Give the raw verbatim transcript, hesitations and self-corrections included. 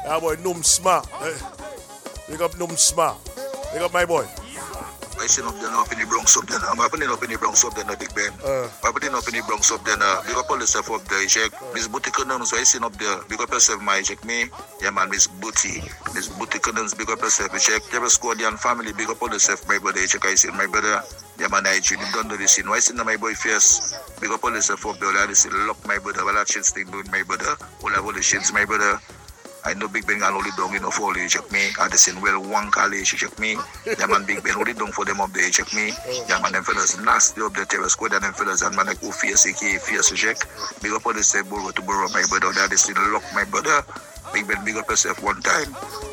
Ah boy, Num Smart. Eh, Big up Num Smart. Big up my boy. I seen up there up in the Bronx up there. I'm happening up in the Bronx up there, no Big Ben. Uh. I'm happening up in the Bronx up there. Uh. Big up all yourself up there, check. Miss Booty Condoms, so I seen up there. Big up yourself, my check me. Yeah, man, Miss Booty. Miss Booty Condoms, big up yourself, check. Never squad and family, big up all yourself, my brother, check. I seen my brother. Yeah, man, I you don't do this. I seen my boy Fierce. Big up all yourself up there. I see lock my brother. Well, that shit's thing doing my brother. All of all the shits, my brother. I know Big Ben and only down enough for you check me. I just seen well one college check me. Yeah man, Big Ben only down for them up there check me. Yeah man, them fellas nasty up the terror squad and them fellas and man like who fierce aka fierce check. Big up all the same borough to borough my brother. That is still lock my brother. Big Ben big up yourself one time.